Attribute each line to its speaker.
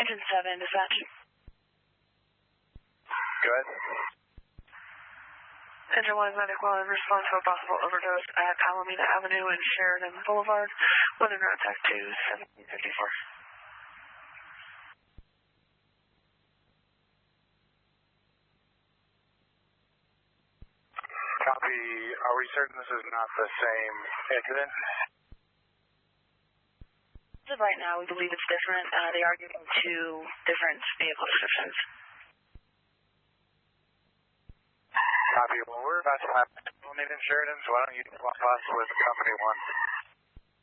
Speaker 1: Region 7, dispatch.
Speaker 2: Go ahead.
Speaker 1: Engine 1 medic 1, respond to a possible overdose at Alameda Avenue and Sheridan Boulevard. Weather contact 21754.
Speaker 2: Copy. Are we certain this is not the same incident?
Speaker 1: As of right now, we believe it's different. They are giving two different vehicle descriptions.
Speaker 2: Copy. Well, we're about to have Alameda and Sheridan, so why don't you walk us with company 1?